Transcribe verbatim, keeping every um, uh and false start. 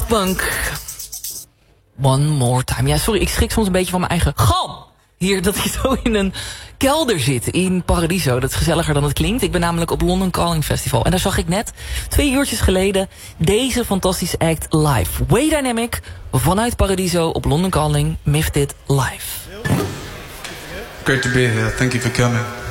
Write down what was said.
Punk. One more time. Ja, sorry, ik schrik soms een beetje van mijn eigen gal. Hier, dat ik zo in een kelder zit in Paradiso. Dat is gezelliger dan het klinkt. Ik ben namelijk op London Calling Festival. En daar zag ik net, twee uurtjes geleden, deze fantastische act live. Way Dynamic, vanuit Paradiso op London Calling, Mifted live. Great to be here. Thank you for coming.